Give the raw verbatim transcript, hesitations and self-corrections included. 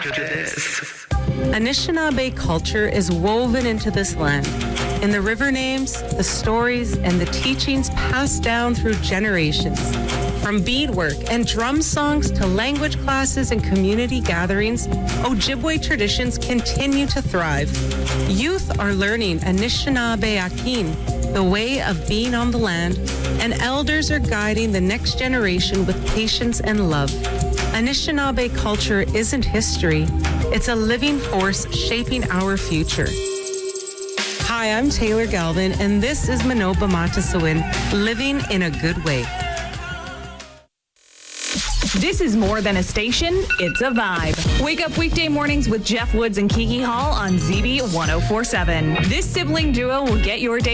Anishinaabe culture is woven into this land. In the river names, the stories, and the teachings passed down through generations. From beadwork and drum songs to language classes and community gatherings, Ojibwe traditions continue to thrive. Youth are learning Anishinaabe Akin, the way of being on the land, and elders are guiding the next generation with patience and love. Anishinaabe culture isn't history. It's a living force shaping our future. Hi, I'm Taylor Galvin, and this is Manoba Matasawin, Living in a Good Way. This is more than a station, it's a vibe. Wake up weekday mornings with Jeff Woods and Kiki Hall on Z B one oh four point seven. This sibling duo will get your day